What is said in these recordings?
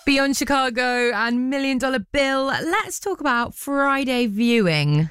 Beyond Chicago and $1 Million Bill. Let's talk about Friday viewing.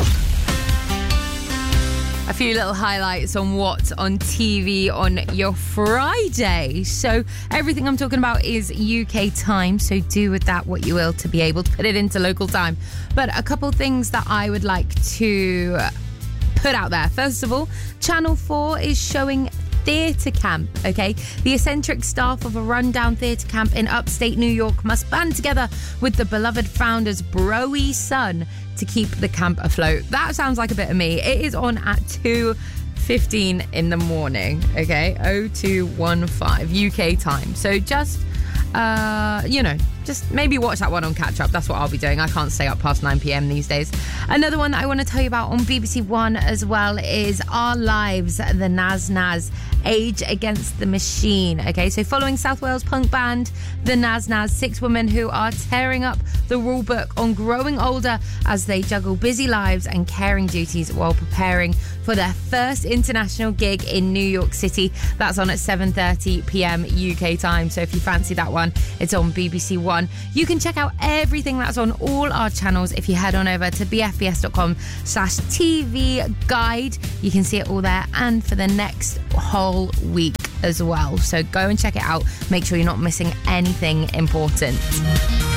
A few little highlights on what's on TV on your Friday. So everything I'm talking about is UK time, so do with that what you will to be able to put it into local time. But a couple things that I would like to put out there. First of all, Channel 4 is showing Theatre Camp, okay? The eccentric staff of a rundown theatre camp in upstate New York must band together with the beloved founder's broy son to keep the camp afloat. That sounds like a bit of me. It is on at 2:15 in the morning, okay? 0215 UK time. So just just maybe watch that one on catch up. That's what I'll be doing. I can't stay up past 9 p.m. these days. Another one that I want to tell you about on BBC One as well is Our Lives, the Nas Nas, Age Against the Machine. Okay, so following South Wales punk band the Nas Nas, 6 women who are tearing up the rule book on growing older as they juggle busy lives and caring duties while preparing for their first international gig in New York City. That's on at 7:30 p.m. UK time. So if you fancy that one, it's on BBC One. You can check out everything that's on all our channels if you head on over to bfbs.com/TV guide. You can see it all there and for the next whole week as well. So go and check it out. Make sure you're not missing anything important.